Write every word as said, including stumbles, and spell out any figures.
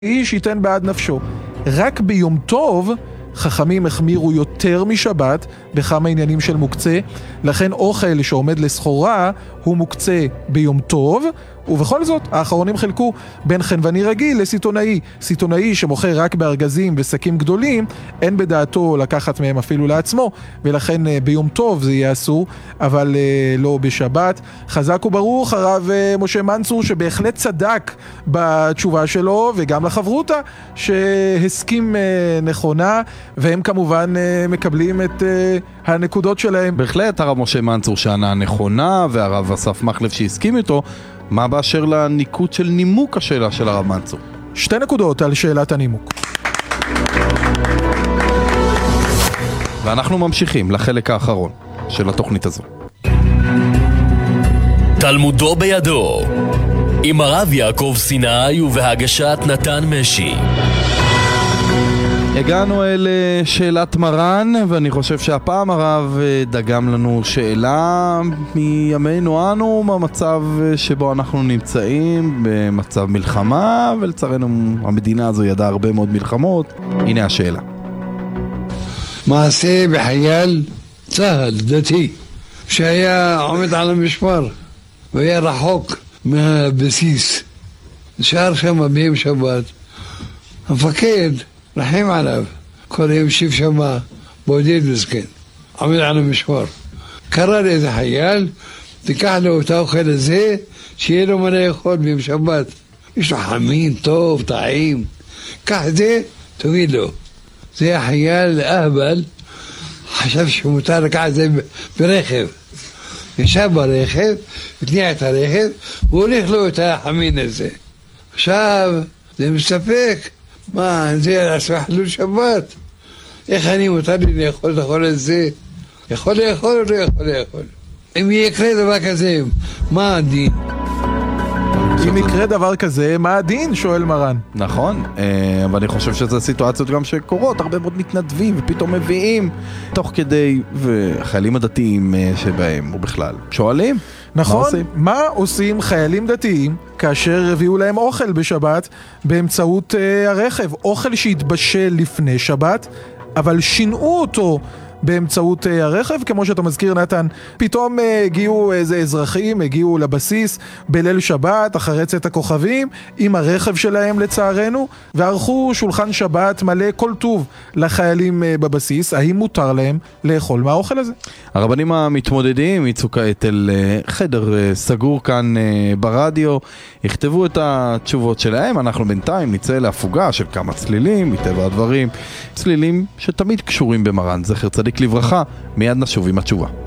איש ייתן בעד נפשו. רק ביום טוב חכמים החמירו יותר משבת בכמה עניינים של מוקצה, לכן אוכל שעומד לסחורה הוא מוקצה ביום טוב, ובכל זאת האחרונים חילקו בין חנווני רגיל לסיטונאי. סיטונאי שמוכר רק בארגזים ושקים גדולים, אין בדעתו לקחת מהם אפילו לעצמו, ולכן ביום טוב זה יהיה אסור, אבל לא בשבת. חזק וברוך הרב משה מנצור שבהחלט צדק בתשובה שלו, וגם לחברותה שהסכים נכונה, והם כמובן מקבלים את הנקודות שלהם. בהחלט הרב משה מנצור שענה נכונה, והרב אסף מחלב שהסכים איתו. מה באשר לניקוד של נימוק השאלה של הרב מנצור? שתי נקודות על שאלת הנימוק. ואנחנו ממשיכים לחלק האחרון של התוכנית הזו. תלמודו בידו עם הרב יעקב סיני ובהגשת נתן משי. הגענו אל שאלת מרן, ואני חושב שהפעם הרב דגם לנו שאלה מימינו אנו, מהמצב שבו אנחנו נמצאים, במצב מלחמה, ולצערנו המדינה הזו ידעה הרבה מאוד מלחמות. הנה השאלה. מעשה בחייל צה"ל דתי שהיה עומד על המשמר והיה רחוק מהבסיס, נשאר שם ביום שבת. המפקד רחם עליו, כל יום שיב שמה, בודד מסכן, עומד על המשמר. קרא לאיזה חייל, תיקח לו את האוכל הזה, שיהיה לו מה לאכול ביום שבת. יש לו חמין, טוב, טעים. קח את זה, תוביל לו. זה החייל אהבל, חשב שמותר לקח את זה ברכב. ישב ברכב, התניע את הרכב, והוא הולך לו את החמין הזה. עכשיו, זה מספק. מה, זה לעשות חילול שבת? איך אני מותר לי לאכול את האכול הזה? יכול לאכול או לא יכול לאכול? אם יקרה דבר כזה, מה הדין? אם יקרה דבר כזה, מה הדין? שואל מרן. נכון, אבל אני חושב שזה סיטואציות גם שקורות, הרבה מאוד מתנדבים ופתאום מביאים תוך כדי, והחיילים הדתיים שבהם ובכלל שואלים. נכון, מה עושים? מה עושים חיילים דתיים כאשר הביאו להם אוכל בשבת באמצעות uh, הרכב? אוכל שהתבשל לפני שבת, אבל שינעו אותו באמצעות uh, הרכב, כמו שאתה מזכיר נתן. פתאום uh, הגיעו איזה אזרחים, הגיעו לבסיס בליל שבת, אחרי צאת הכוכבים, עם הרכב שלהם לצערנו, וערכו שולחן שבת מלא כל טוב לחיילים uh, בבסיס. האם מותר להם לאכול מהאוכל הזה? הרבנים המתמודדים יצאו כעת אל uh, חדר uh, סגור כאן uh, ברדיו, יכתבו את התשובות שלהם. אנחנו בינתיים נצא להפוגה של כמה צלילים, מטבע הדברים, צלילים שתמיד קשורים במרן, זכר צדיק לברכה. מיד נשוב עם התשובה.